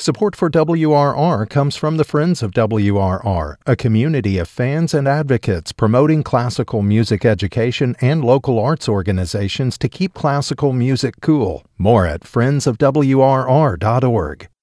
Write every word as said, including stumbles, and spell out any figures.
Support for W R R comes from the Friends of W R R, a community of fans and advocates promoting classical music education and local arts organizations to keep classical music cool. More at friends of W R R dot org.